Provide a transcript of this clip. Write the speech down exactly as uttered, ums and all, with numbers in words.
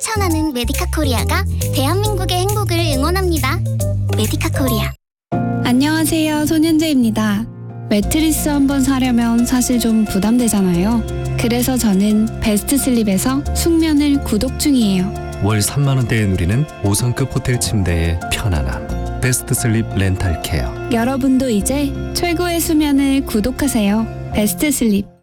실천하는 메디카 코리아가 대한민국의 행복을 응원합니다. 메디카 코리아. 안녕하세요, 손현재입니다. 매트리스 한번 사려면 사실 좀 부담되잖아요. 그래서 저는 베스트 슬립에서 숙면을 구독 중이에요. 월 삼만 원대에 누리는 오 성급 호텔 침대의 편안함. 베스트 슬립 렌탈 케어. 여러분도 이제 최고의 수면을 구독하세요. 베스트 슬립.